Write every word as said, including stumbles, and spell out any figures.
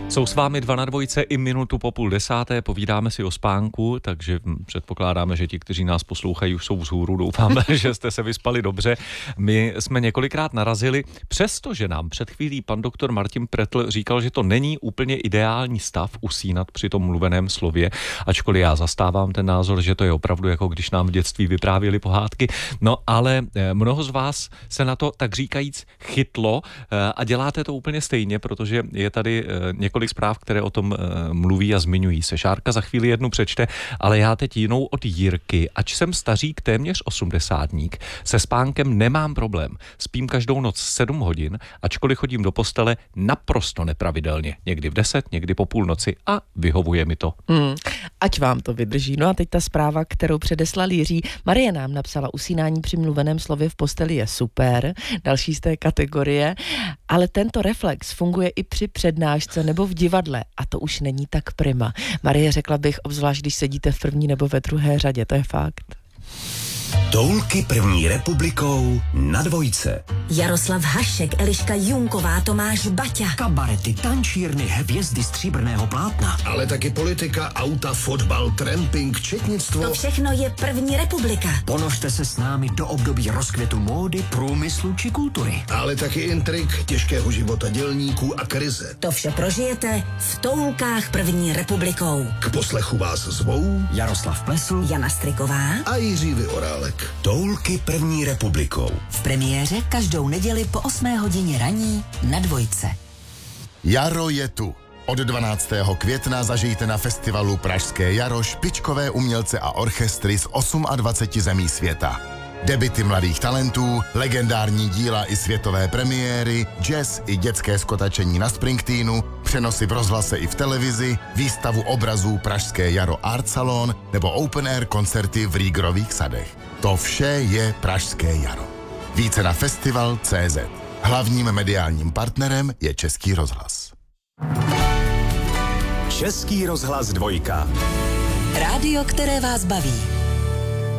Jsou s vámi dva na dvojce i minutu po půl desáté, povídáme si o spánku, takže předpokládáme, že ti, kteří nás poslouchají, už jsou vzhůru, doufáme, že jste se vyspali dobře. My jsme několikrát narazili, přestože nám před chvílí pan doktor Martin Pretl říkal, že to není úplně ideální stav usínat při tom mluveném slově, ačkoliv já zastávám ten názor, že to je opravdu jako když nám v dětství vyprávěli pohádky, no ale mnoho z vás se na to tak říkajíc chytlo a děláte to úplně stejně, protože je tady několik zpráv, které o tom e, mluví a zmiňují se. Šárka za chvíli jednu přečte, ale já teď jinou od Jirky. Ač jsem stařík téměř osmdesátník, se spánkem nemám problém. Spím každou noc sedm hodin, ačkoliv chodím do postele naprosto nepravidelně. Někdy v deset, někdy po půlnoci a vyhovuje mi to. Hmm, ať vám to vydrží. No a teď ta zpráva, kterou předeslal Jiří. Marie nám napsala, usínání při mluveném slově v posteli je super, další z té kategorie, ale tento reflex funguje i při přednášce nebo v divadle a to už není tak prima. Marie, řekla bych, obzvlášť když sedíte v první nebo ve druhé řadě, to je fakt. Toulky první republikou na dvojce. Jaroslav Hašek, Eliška Junková, Tomáš Baťa. Kabarety, tančírny, hvězdy stříbrného plátna. Ale taky politika, auta, fotbal, tramping, četnictvo. To všechno je první republika. Ponožte se s námi do období rozkvětu módy, průmyslu či kultury. Ale taky intrik, těžkého života dělníků a krize. To vše prožijete v Toulkách první republikou. K poslechu vás zvou Jaroslav Plesl, Jana Striková a Jiří Vyorálek. Toulky první republikou. V premiéře každou neděli po osmé hodině raní na dvojce. Jaro je tu. Od dvanáctého května zažijte na festivalu Pražské jaro špičkové umělce a orchestry z dvaceti osmi zemí světa. Debuty mladých talentů, legendární díla i světové premiéry, jazz i dětské skotačení na Springsteenu, přenosy v rozhlase i v televizi, výstavu obrazů Pražské jaro Art Salon nebo open air koncerty v Rýgrových sadech. To vše je Pražské jaro. Více na festival tečka cé zet. Hlavním mediálním partnerem je Český rozhlas. Český rozhlas dvojka. Rádio, které vás baví.